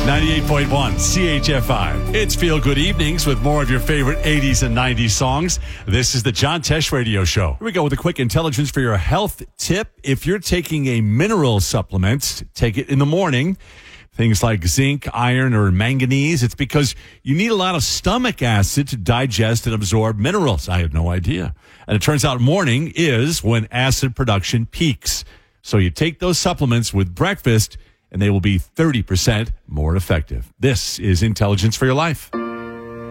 98.1 CHFI. It's Feel Good Evenings with more of your favorite 80s and 90s songs. This is the John Tesh Radio Show. Here we go with a quick intelligence for your health tip. If you're taking a mineral supplement, take it in the morning. Things like zinc, iron, or manganese. It's because you need a lot of stomach acid to digest and absorb minerals. I had no idea. And it turns out morning is when acid production peaks. So you take those supplements with breakfast, and they will be 30% more effective. This is Intelligence for Your Life.